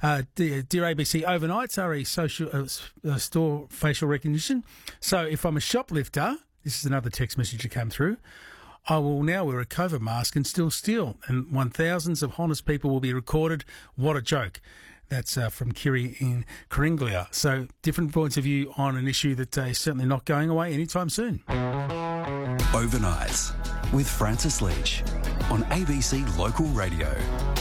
Dear ABC, overnights are a store facial recognition. So if I'm a shoplifter, this is another text message that came through, I will now wear a COVID mask and still steal, and thousands of honest people will be recorded. What a joke. That's from Kiri in Karinglia. So different points of view on an issue that is certainly not going away anytime soon. Overnights with Francis Leach on ABC Local Radio.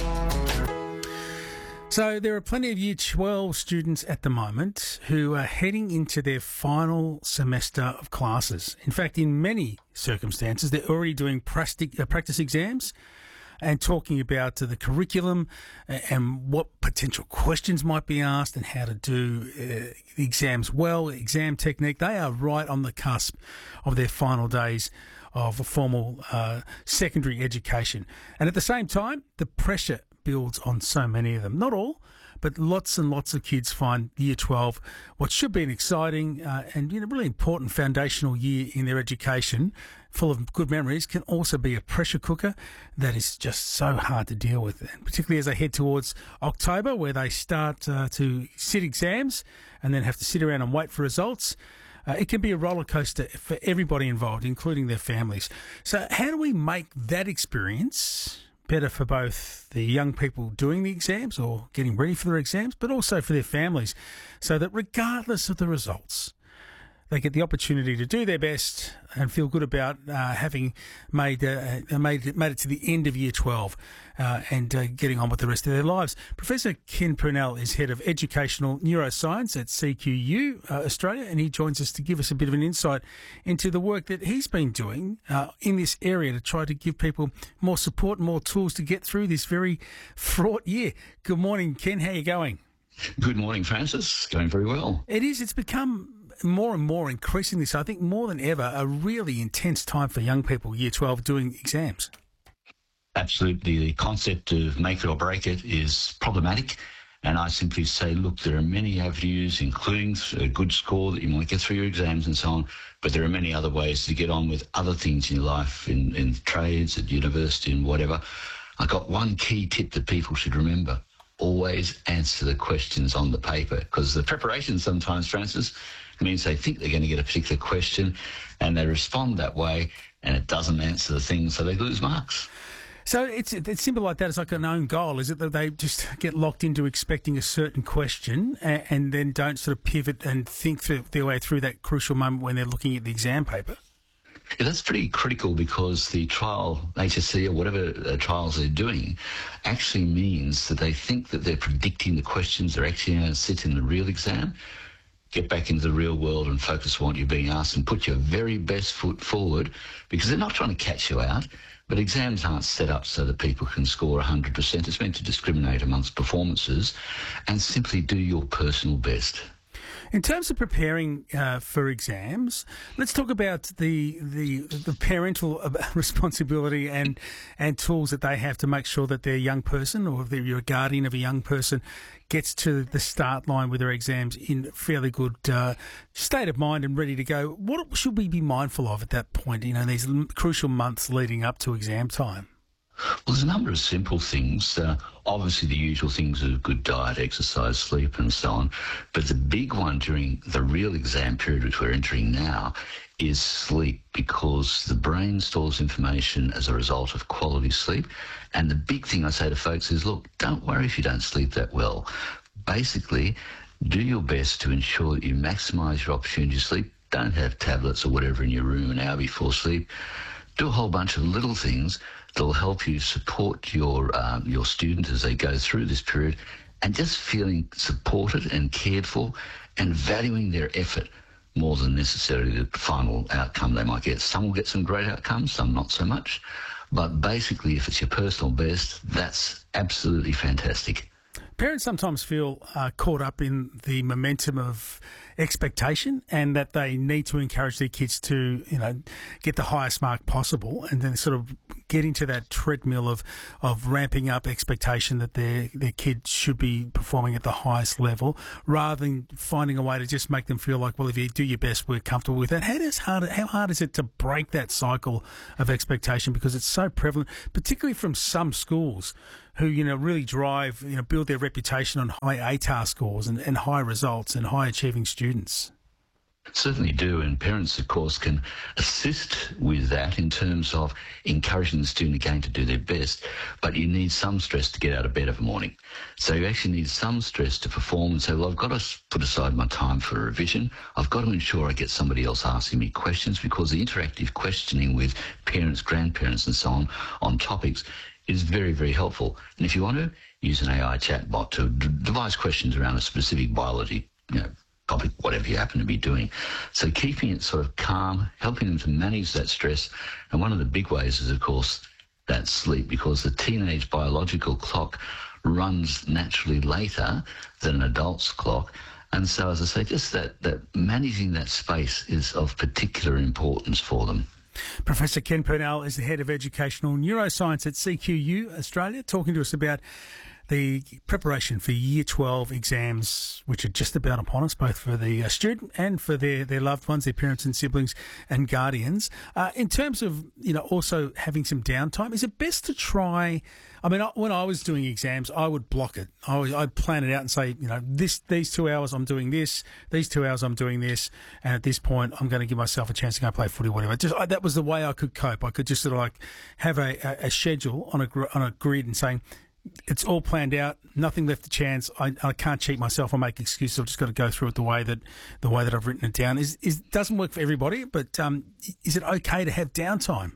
So there are plenty of Year 12 students at the moment who are heading into their final semester of classes. In fact, in many circumstances, they're already doing practice exams and talking about the curriculum and what potential questions might be asked and how to do the exams well, exam technique. They are right on the cusp of their final days of a formal secondary education. And at the same time, the pressure builds on so many of them. Not all, but lots and lots of kids find Year 12 what should be an exciting and really important foundational year in their education, full of good memories, can also be a pressure cooker that is just so hard to deal with, and particularly as they head towards October, where they start to sit exams and then have to sit around and wait for results. It can be a roller coaster for everybody involved, including their families. So how do we make that experience better for both the young people doing the exams or getting ready for their exams, but also for their families, so that regardless of the results, they get the opportunity to do their best and feel good about having made it to the end of Year 12 and getting on with the rest of their lives. Professor Ken Purnell is Head of Educational Neuroscience at CQU Australia, and he joins us to give us a bit of an insight into the work that he's been doing in this area to try to give people more support and more tools to get through this very fraught year. Good morning, Ken. How are you going? Good morning, Francis. Going very well. It is. It's become more and more increasingly so, I think more than ever, a really intense time for young people, Year 12, doing exams. Absolutely. The concept of make it or break it is problematic. And I simply say, look, there are many avenues, including a good score that you might get through your exams and so on, but there are many other ways to get on with other things in your life, in trades, at university and whatever. I got one key tip that people should remember. Always answer the questions on the paper, because the preparation sometimes, Francis, means they think they're going to get a particular question and they respond that way and it doesn't answer the thing, so they lose marks. So it's simple like that. It's like an own goal, is it, that they just get locked into expecting a certain question and then don't sort of pivot and think their way through that crucial moment when they're looking at the exam paper? Yeah, that's pretty critical, because the trial, HSC or whatever trials they're doing, actually means that they think that they're predicting the questions they're actually going to sit in the real exam. Get back into the real world and focus on what you're being asked and put your very best foot forward, because they're not trying to catch you out. But exams aren't set up so that people can score 100%. It's meant to discriminate amongst performances and simply do your personal best. In terms of preparing for exams, let's talk about the parental responsibility and tools that they have to make sure that their young person, or if you're a guardian of a young person, gets to the start line with their exams in fairly good state of mind and ready to go. What should we be mindful of at that point, these crucial months leading up to exam time? Well, there's a number of simple things. Obviously, the usual things of good diet, exercise, sleep, and so on. But the big one during the real exam period, which we're entering now, is sleep, because the brain stores information as a result of quality sleep. And the big thing I say to folks is, look, don't worry if you don't sleep that well. Basically, do your best to ensure that you maximise your opportunity to sleep. Don't have tablets or whatever in your room an hour before sleep. Do a whole bunch of little things that will help you support your students as they go through this period, and just feeling supported and cared for and valuing their effort more than necessarily the final outcome they might get. Some will get some great outcomes, some not so much. But basically, if it's your personal best, that's absolutely fantastic. Parents sometimes feel caught up in the momentum of expectation, and that they need to encourage their kids to, get the highest mark possible, and then sort of get into that treadmill of ramping up expectation that their kid should be performing at the highest level, rather than finding a way to just make them feel like, well, if you do your best, we're comfortable with that. How hard is it to break that cycle of expectation, because it's so prevalent, particularly from some schools who, really drive, build their reputation on high ATAR scores and high results and high achieving students? Certainly do, and parents, of course, can assist with that in terms of encouraging the student again to do their best, but you need some stress to get out of bed every morning. So you actually need some stress to perform and say, well, I've got to put aside my time for a revision. I've got to ensure I get somebody else asking me questions, because the interactive questioning with parents, grandparents and so on topics is very, very helpful. And if you want to, use an AI chatbot to devise questions around a specific biology, topic, whatever you happen to be doing. So keeping it sort of calm, helping them to manage that stress. And one of the big ways is, of course, that sleep, because the teenage biological clock runs naturally later than an adult's clock. And so, as I say, just that managing that space is of particular importance for them. Professor Ken Purnell is the Head of Educational Neuroscience at CQU Australia, talking to us about the preparation for Year 12 exams, which are just about upon us, both for the student and for their loved ones, their parents and siblings and guardians. In terms of, also having some downtime, is it best to try... when I was doing exams, I would block it. I'd plan it out and say, these 2 hours I'm doing this, these 2 hours I'm doing this, and at this point I'm going to give myself a chance to go play footy, whatever. That was the way I could cope. I could just sort of have a schedule on a grid and saying, it's all planned out, nothing left to chance. I can't cheat myself or make excuses. I've just got to go through it the way that I've written it down. It doesn't work for everybody, but is it okay to have downtime?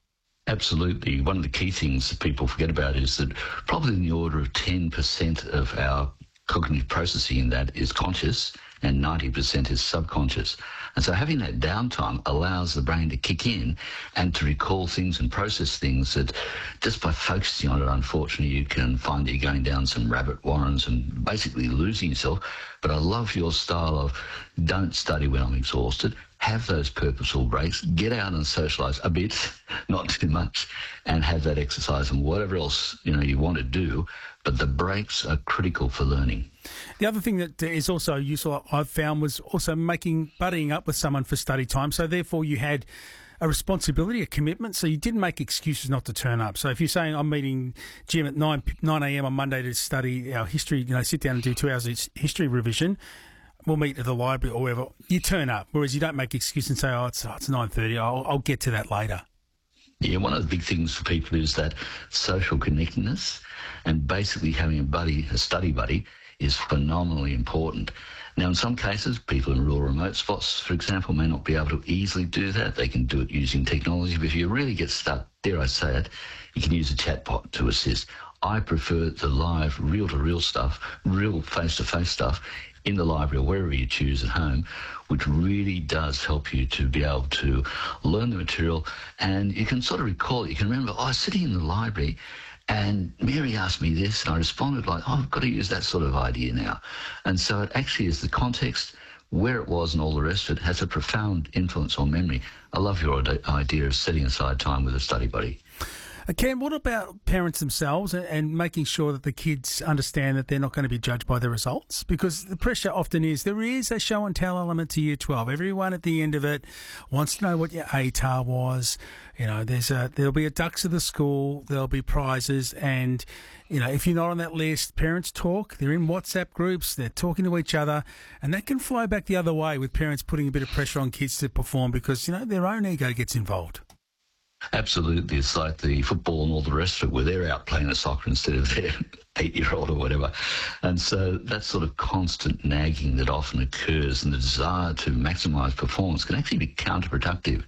Absolutely. One of the key things that people forget about is that probably in the order of 10% of our cognitive processing in that is conscious and 90% is subconscious. And so having that downtime allows the brain to kick in and to recall things and process things that just by focusing on it, unfortunately, you can find that you're going down some rabbit warrens and basically losing yourself. But I love your style of don't study when I'm exhausted. Have those purposeful breaks, get out and socialise a bit, not too much, and have that exercise and whatever else you want to do. But the breaks are critical for learning. The other thing that is also useful, I've found, was also buddying up with someone for study time. So therefore you had a responsibility, a commitment, so you didn't make excuses not to turn up. So if you're saying I'm meeting Jim at 9 a.m. on Monday to study our history, sit down and do 2 hours of history revision, we'll meet at the library or wherever, you turn up. Whereas you don't make excuses and say, it's 9:30, I'll get to that later. Yeah, one of the big things for people is that social connectedness, and basically having a study buddy, is phenomenally important. Now, in some cases, people in rural remote spots, for example, may not be able to easily do that. They can do it using technology. But if you really get stuck, dare I say it, you can use a chatbot to assist. I prefer the live, reel-to-reel stuff, real face-to-face stuff in the library or wherever you choose at home, which really does help you to be able to learn the material. And you can sort of recall it. You can remember, I was sitting in the library and Mary asked me this, and I responded I've got to use that sort of idea now. And so it actually is the context, where it was and all the rest of it has a profound influence on memory. I love your idea of setting aside time with a study buddy. Ken, what about parents themselves and making sure that the kids understand that they're not going to be judged by their results? Because the pressure often is there is a show and tell element to Year 12. Everyone at the end of it wants to know what your ATAR was. There'll be a ducks of the school, there'll be prizes, and if you're not on that list, parents talk. They're in WhatsApp groups, they're talking to each other, and that can flow back the other way with parents putting a bit of pressure on kids to perform because their own ego gets involved. Absolutely. It's like the football and all the rest of it, where they're out playing the soccer instead of their 8-year-old or whatever. And so that sort of constant nagging that often occurs and the desire to maximise performance can actually be counterproductive.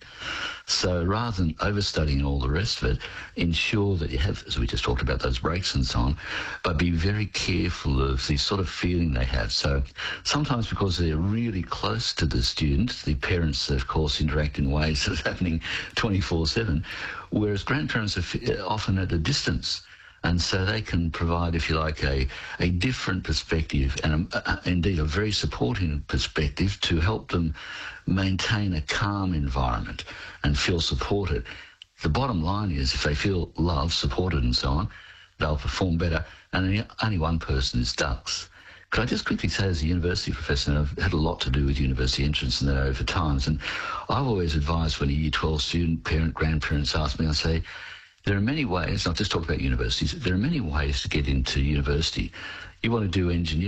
So rather than overstudying and all the rest of it, ensure that you have, as we just talked about, those breaks and so on, but be very careful of the sort of feeling they have. So sometimes because they're really close to the student, the parents, of course, interact in ways that's happening 24/7, whereas grandparents are often at a distance. And so they can provide, if you like, a different perspective and indeed a very supporting perspective to help them maintain a calm environment and feel supported. The bottom line is if they feel loved, supported and so on, they'll perform better. And only one person is ducks. Could I just quickly say, as a university professor, and I've had a lot to do with university entrance and that over times, and I've always advised when a Year 12 student, parent, grandparents ask me, I say, there are many ways, I'll just talk about universities, there are many ways to get into university. You want to do engineering,